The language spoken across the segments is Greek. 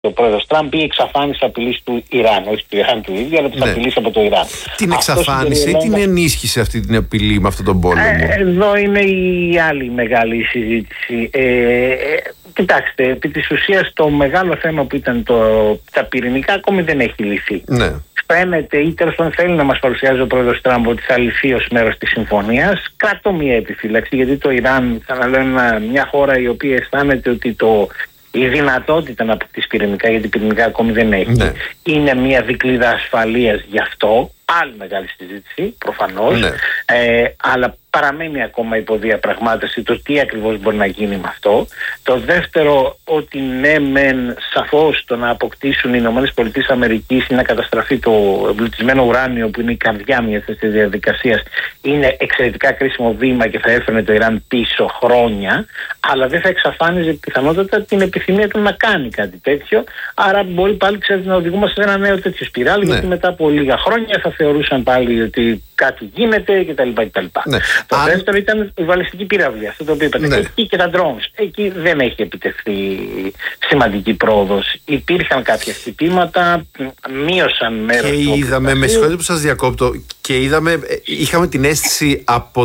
ο πρόεδρος Τραμπ η εξαφάνιση απειλής του Ιράν, όχι του Ιράν του ίδιου, αλλά της απειλής από το Ιράν. Την εξαφάνιση ή την ενίσχυσε αυτή την απειλή με αυτόν τον πόλεμο? Εδώ είναι η άλλη μεγάλη συζήτηση. Κοιτάξτε, επί της ουσίας το μεγάλο θέμα που ήταν τα πυρηνικά ακόμη δεν έχει λυθεί. Ναι. Φαίνεται, ή τέλος πάντων θέλει να μας παρουσιάζει ο πρόεδρος Τραμπ ότι θα λυθεί ως μέρος της συμφωνίας. Κρατώ μια επιφύλαξη, γιατί το Ιράν, ξαναλέω, είναι μια χώρα η οποία αισθάνεται ότι η δυνατότητα να αποκτήσει πυρηνικά, γιατί πυρηνικά ακόμη δεν έχει, ναι, είναι μια δικλείδα ασφαλείας γι' αυτό. Άλλη μεγάλη συζήτηση, προφανώς, ναι, αλλά παραμένει ακόμα υποδιαπραγμάτευση το τι ακριβώς μπορεί να γίνει με αυτό. Το δεύτερο, ότι ναι μεν σαφώς το να αποκτήσουν οι ΗΠΑ ή να καταστραφεί το εμπλουτισμένο ουράνιο που είναι η καρδιά μιας τέτοιας διαδικασίας είναι εξαιρετικά κρίσιμο βήμα και θα έφερνε το Ιράν πίσω χρόνια, αλλά δεν θα εξαφάνιζε πιθανότατα την επιθυμία του να κάνει κάτι τέτοιο. Άρα μπορεί πάλι, ξέρετε, να οδηγούμαστε σε ένα νέο τέτοιο σπιράλι, γιατί μετά από λίγα χρόνια θα θεωρούσαν πάλι ότι κάτι γίνεται κτλ. Ναι. Το δεύτερο ήταν η βαλιστική πύραυλη, αυτό το οποίο είπατε. Ναι. Εκεί και τα drones. Εκεί δεν έχει επιτευχθεί σημαντική πρόοδος. Υπήρχαν κάποια χτυπήματα, μείωσαν μέρος του. Και είδαμε, με συγχωρείτε που σας διακόπτω, και είχαμε την αίσθηση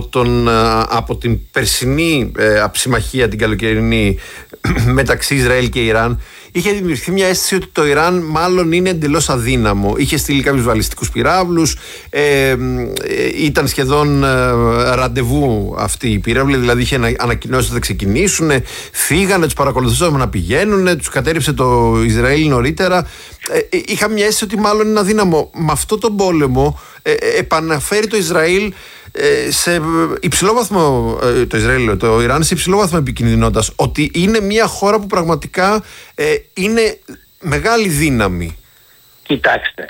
από την περσινή αψημαχία, την καλοκαιρινή, μεταξύ Ισραήλ και Ιράν. Είχε δημιουργηθεί μια αίσθηση ότι το Ιράν μάλλον είναι εντελώς αδύναμο. Είχε στείλει κάποιους βαλιστικούς πυράβλους, ήταν σχεδόν ραντεβού αυτή η πύραυλη, δηλαδή είχε ανακοινώσει ότι θα ξεκινήσουν, φύγανε, τους παρακολουθούσαμε να πηγαίνουν, τους κατέριψε το Ισραήλ νωρίτερα. Είχα μια αίσθηση ότι μάλλον είναι αδύναμο. Με αυτό τον πόλεμο επαναφέρει το Ισραήλ σε υψηλό βαθμό, το Ιράν σε υψηλό βαθμό επικινδυνότητας, ότι είναι μια χώρα που πραγματικά είναι μεγάλη δύναμη. Κοιτάξτε,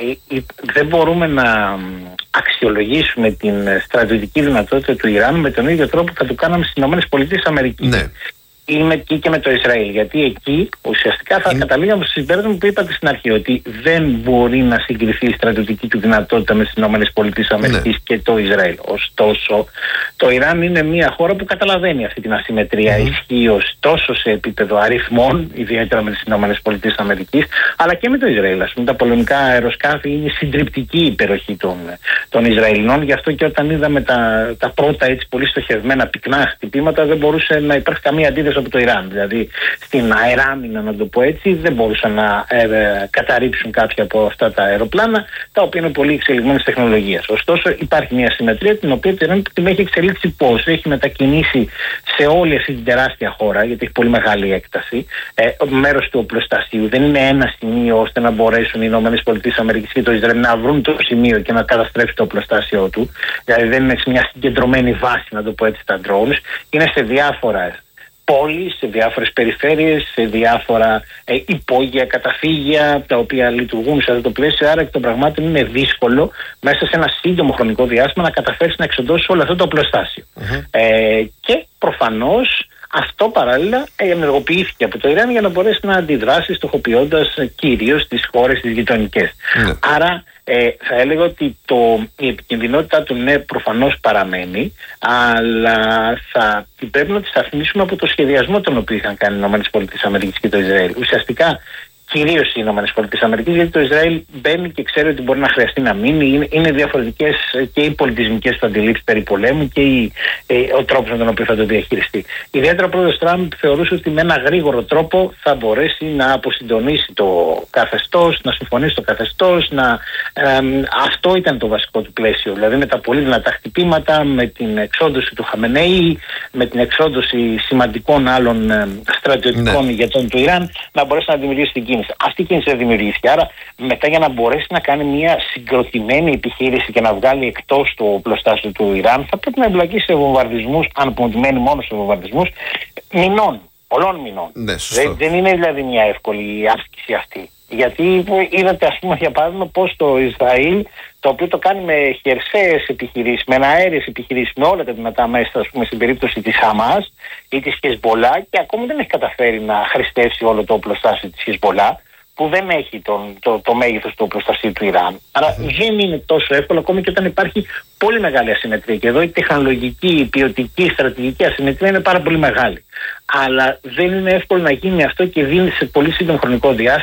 δεν μπορούμε να αξιολογήσουμε την στρατιωτική δυνατότητα του Ιράν με τον ίδιο τρόπο που θα το κάναμε στις ΗΠΑ. Ναι. Είμαι εκεί και με το Ισραήλ, γιατί εκεί ουσιαστικά θα καταλήγαμε στο συμπέρασμα που είπατε στην αρχή, ότι δεν μπορεί να συγκριθεί η στρατιωτική του δυνατότητα με τις ΗΠΑ και το Ισραήλ. Ωστόσο, το Ιράν είναι μια χώρα που καταλαβαίνει αυτή την ασυμμετρία ισχύως τόσο σε επίπεδο αριθμών, ιδιαίτερα με τις ΗΠΑ, αλλά και με το Ισραήλ. Ας πούμε, τα πολεμικά αεροσκάφη είναι συντριπτική υπεροχή των Ισραηλινών, γι' αυτό και όταν είδαμε τα πρώτα έτσι πολύ στοχευμένα πυκνά χτυπήματα, δεν μπορούσε να υπάρχει καμία αντίδραση από το Ιράν. Δηλαδή στην αεράμινα, να το πω έτσι, δεν μπορούσαν να καταρρύψουν κάποια από αυτά τα αεροπλάνα, τα οποία είναι πολύ εξελιγμένες τεχνολογίες. Ωστόσο, υπάρχει μια συμμετρία την οποία το Ιράν την έχει εξελίξει πώς. Έχει μετακινήσει σε όλη αυτή την τεράστια χώρα, γιατί έχει πολύ μεγάλη έκταση, μέρος του οπλοστασίου. Δεν είναι ένα σημείο ώστε να μπορέσουν οι ΗΠΑ και το Ισραήλ να βρουν το σημείο και να καταστρέψουν το οπλοστάσιο του. Δηλαδή δεν είναι σε μια συγκεντρωμένη βάση, να το πω έτσι, τα drones. Είναι σε διάφορα πόλεις, σε διάφορες περιφέρειες, σε διάφορα υπόγεια, καταφύγια, τα οποία λειτουργούν σε αυτό το πλαίσιο. Άρα και των πραγμάτων είναι δύσκολο μέσα σε ένα σύντομο χρονικό διάστημα να καταφέρεις να εξοντώσεις όλο αυτό το οπλοστάσιο. Και προφανώς αυτό παράλληλα ενεργοποιήθηκε από το Ιράν για να μπορέσει να αντιδράσει, στοχοποιώντας κυρίως τις χώρες τις γειτονικές. Άρα θα έλεγα ότι η επικινδυνότητά του ναι προφανώς παραμένει, αλλά πρέπει να τη σταθμίσουμε από το σχεδιασμό τον οποίο είχαν κάνει οι ΗΠΑ και το Ισραήλ. Ουσιαστικά κυρίως οι ΗΠΑ, γιατί το Ισραήλ μπαίνει και ξέρει ότι μπορεί να χρειαστεί να μείνει. Είναι διαφορετικές και οι πολιτισμικές του αντιλήψεις περί πολέμου και ο τρόπος με τον οποίο θα το διαχειριστεί. Ιδιαίτερα ο πρόεδρος Τραμπ θεωρούσε ότι με ένα γρήγορο τρόπο θα μπορέσει να αποσυντονίσει το καθεστώς, να συμφωνήσει το καθεστώς. Αυτό ήταν το βασικό του πλαίσιο. Δηλαδή με τα πολύ δυνατά χτυπήματα, με την εξόντωση του Χαμενέη, με την εξόντωση σημαντικών άλλων στρατιωτικών ηγετών του Ιράν, να μπορέσει να δημιουργήσει την κίνηση. Αυτή η κίνηση δεν δημιουργήθηκε. Άρα, μετά για να μπορέσει να κάνει μια συγκροτημένη επιχείρηση και να βγάλει εκτός το οπλοστάσιο του Ιράν, θα πρέπει να εμπλακεί σε βομβαρδισμούς, αν μένει μόνο σε βομβαρδισμούς, μηνών, πολλών μηνών. Ναι, δεν είναι δηλαδή μια εύκολη άσκηση αυτή. Γιατί είδατε, ας πούμε, για παράδειγμα, πώς το Ισραήλ, το οποίο το κάνει με χερσαίες επιχειρήσεις, με αέριες επιχειρήσεις, με όλα τα δυνατά μέσα, ας πούμε, στην περίπτωση της Χαμάς ή της Χεσμπολά, και ακόμη δεν έχει καταφέρει να χρηστεύσει όλο το οπλοστάσιο της Χεσμπολά, που δεν έχει το μέγεθος του οπλοστασίου του Ιράν. Άρα δεν είναι τόσο εύκολο, ακόμη και όταν υπάρχει πολύ μεγάλη ασυμμετρία. Και εδώ η τεχνολογική, η ποιοτική, η στρατηγική ασυμμετρία είναι πάρα πολύ μεγάλη. Αλλά δεν είναι εύκολο να γίνει αυτό και δίνει σε πολύ σύντομο χρονικό διάστημα